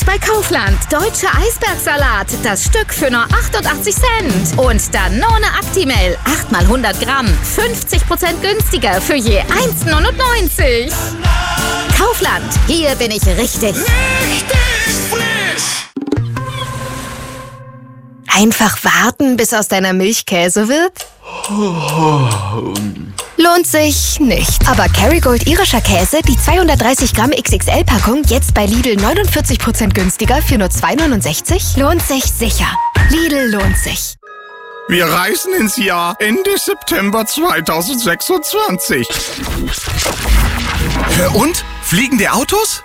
bei Kaufland. Deutsche Eisbergsalat. Das Stück für nur 88 Cent. Und Danone Actimel. 8 mal 100 Gramm. 50% günstiger für je 1,99. Kaufland. Hier bin ich richtig. Richtig frisch! Einfach warten, bis aus deiner Milch Käse wird? Lohnt sich nicht. Aber Kerrygold irischer Käse, die 230 Gramm XXL-Packung, jetzt bei Lidl 49% günstiger für nur 2,69? Lohnt sich sicher. Lidl lohnt sich. Wir reisen ins Jahr Ende September 2026. Und? Fliegende Autos?